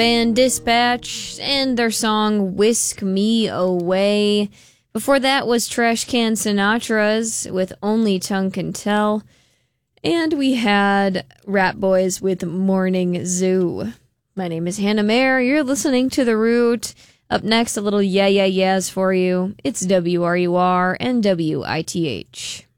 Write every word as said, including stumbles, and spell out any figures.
And Dispatch and their song Whisk Me Away. Before that was Trash Can Sinatra's with Only Tongue Can Tell. And we had Rat Boys with Morning Zoo. My name is Hannah Mayer. You're listening to The Root. Up next, a little yeah, yeah, yeahs for you. It's W R U R and W I T H.